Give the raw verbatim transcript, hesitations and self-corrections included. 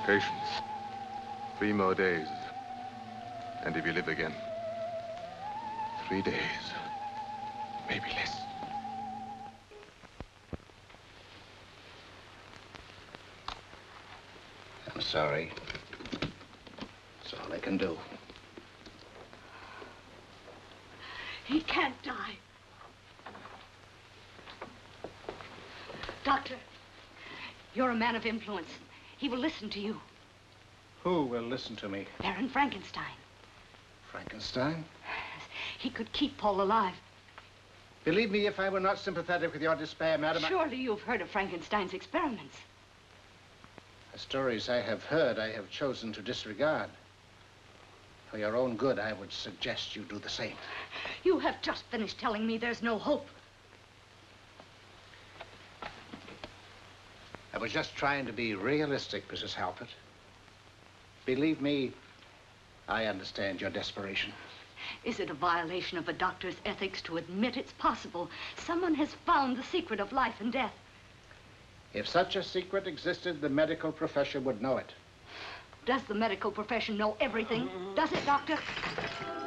Patience. Three more days. And if you live again, three days, maybe less. I'm sorry. That's all I can do. He can't die. Doctor, you're a man of influence. He will listen to you. Who will listen to me? Baron Frankenstein. Frankenstein? He could keep Paul alive. Believe me, if I were not sympathetic with your despair, madam, Surely you've heard of Frankenstein's experiments. The stories I have heard, I have chosen to disregard. For your own good, I would suggest you do the same. You have just finished telling me there's no hope. I was just trying to be realistic, Missus Halpert. Believe me, I understand your desperation. Is it a violation of a doctor's ethics to admit it's possible someone has found the secret of life and death? If such a secret existed, the medical profession would know it. Does the medical profession know everything? Does it, Doctor?